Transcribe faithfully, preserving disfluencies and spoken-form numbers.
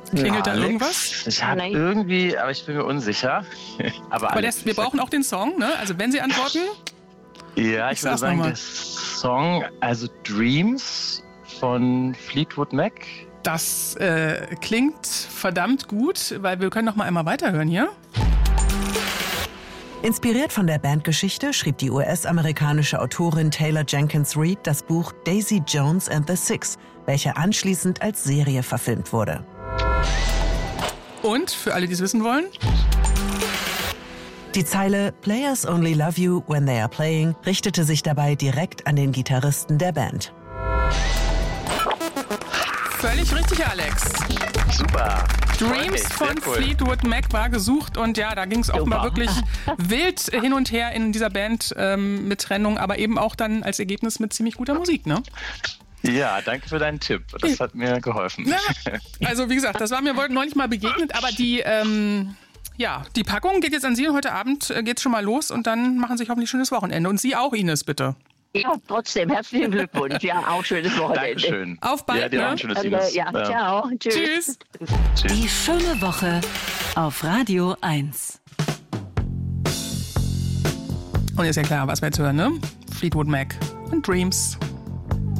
Klingelt Ja, da Alex, irgendwas? Ich habe Nein. irgendwie, aber ich bin mir unsicher. aber Aber Alex, das, wir brauchen auch den Song, ne? Also wenn Sie antworten, Ja, Ich ich würde sag's sagen, noch mal. der Song, also Dreams von Fleetwood Mac. das äh, klingt verdammt gut, weil wir können noch mal einmal weiterhören hier. Inspiriert von der Bandgeschichte schrieb die U S-amerikanische Autorin Taylor Jenkins Reid das Buch Daisy Jones and the Six, welcher anschließend als Serie verfilmt wurde. Und, für alle, die es wissen wollen, Die Zeile Players only love you when they are playing richtete sich dabei direkt an den Gitarristen der Band. völlig richtig, Alex. Super. Dreams Sehr von cool. Fleetwood Mac war gesucht und ja, da ging es auch Super. mal wirklich wild hin und her in dieser Band ähm, mit Trennung, aber eben auch dann als Ergebnis mit ziemlich guter Musik, ne? Ja, danke für deinen Tipp. Das hat mir geholfen. Ja, also wie gesagt, das war mir neulich mal begegnet, aber die, ähm, ja, die Packung geht jetzt an Sie und heute Abend äh, geht's schon mal los und dann machen Sie sich hoffentlich ein schönes Wochenende. Und Sie auch, Ines, bitte. Ja, trotzdem, herzlichen Glückwunsch. Ja, auch schönes Wochenende. Dankeschön. Auf bald, Ja, dir auch ne? ein schönes Also, Ines. ja, ciao. Tschüss. Tschüss. Tschüss. Die schöne Woche auf Radio eins. Und ist ja klar, was wir jetzt hören, ne? Fleetwood Mac und Dreams.